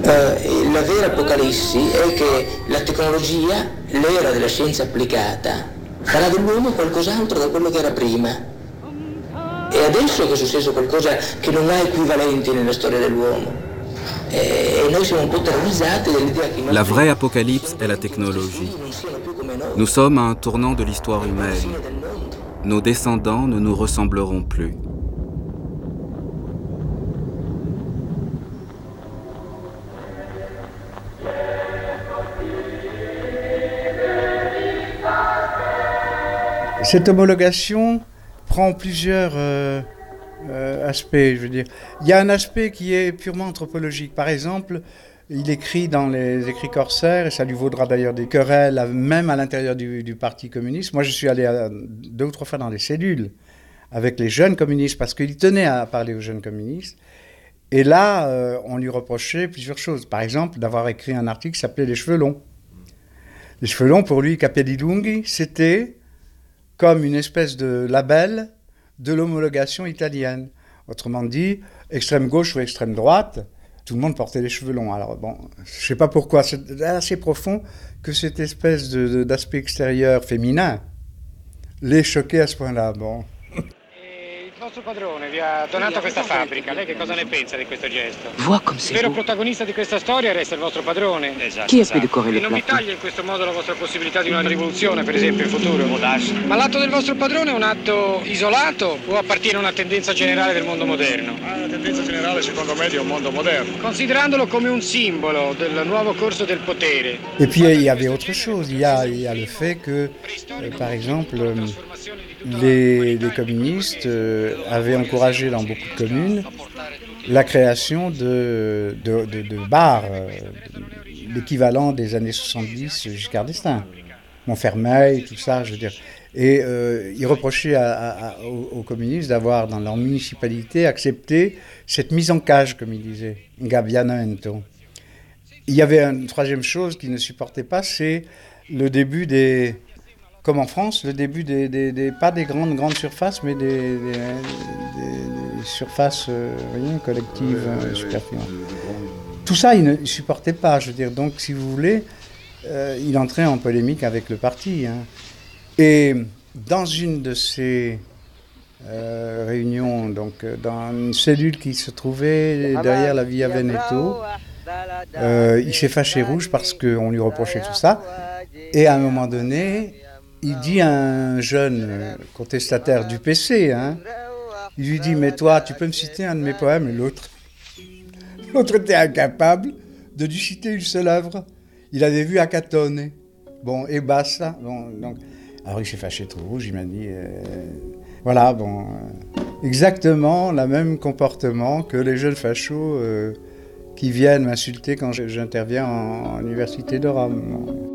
La vera apocalissi è che la tecnologia, l'era della scienza applicata, farà dell'uomo qualcos'altro da quello che era prima. E adesso che è successo qualcosa che non ha equivalenti nella storia dell'uomo. E noi siamo un po' terrorizzati dall'idea che La vraie apocalypse est la technologie. Nous sommes à un tournant de l'histoire humaine. Nos descendants ne nous ressembleront plus. Cette homologation prend plusieurs aspects, je veux dire. Il y a un aspect qui est purement anthropologique. Par exemple, il écrit dans les écrits corsaires, et ça lui vaudra d'ailleurs des querelles, même à l'intérieur du Parti communiste. Moi, je suis allé 2 ou 3 fois dans les cellules avec les jeunes communistes, parce qu'il tenait à parler aux jeunes communistes. Et là, on lui reprochait plusieurs choses. Par exemple, d'avoir écrit un article qui s'appelait « Les cheveux longs ». Les cheveux longs, pour lui, capelli lunghi, c'était comme une espèce de label de l'homologation italienne. Autrement dit, extrême gauche ou extrême droite, tout le monde portait les cheveux longs. Alors bon, je ne sais pas pourquoi, c'est assez profond que cette espèce d'aspect extérieur féminin les choquait à ce point-là. Bon. Il vostro padrone vi ha donato questa fabbrica, lei che cosa ne pensa di questo gesto? Vois comme c'est Il vero beau. protagonista di questa storia resta il vostro padrone. Esatto, Chi ha pu decorare E le non vi plateau? taglia in questo modo la vostra possibilità di una rivoluzione, per esempio, in futuro? Ma l'atto del vostro padrone è un atto isolato o appartiene a una tendenza generale del mondo moderno? La tendenza generale, secondo me, di un mondo moderno. Considerandolo come un simbolo del nuovo corso del potere. Et puis il y avait autre chose, il y a le fait que, par exemple, les communistes avaient encouragé dans beaucoup de communes la création de bars, l'équivalent des années 70 Giscard d'Estaing, Montfermeil, tout ça, je veux dire. Et ils reprochaient aux communistes d'avoir, dans leur municipalité, accepté cette mise en cage, comme ils disaient, ingabbiamento. Il y avait une troisième chose qu'ils ne supportaient pas, c'est le début des... Comme en France, le début pas des grandes surfaces, mais des surfaces collectives superfluentes. Tout ça, ils ne supportaient pas, je veux dire. Donc, si vous voulez, il entrait en polémique avec le parti. Hein. Et dans une de ces réunions, donc dans une cellule qui se trouvait derrière la Via Veneto, il s'est fâché rouge parce qu'on lui reprochait tout ça. Et à un moment donné, il dit à un jeune contestataire du PC, hein, il lui dit « Mais toi, tu peux me citer un de mes poèmes ?» Et l'autre était incapable de lui citer une seule œuvre. Il avait vu Acatone. Bon, et basta. Bon, donc, alors il s'est fâché tout rouge, il m'a dit voilà, bon, exactement le même comportement que les jeunes fachos qui viennent m'insulter quand j'interviens en université de Rome.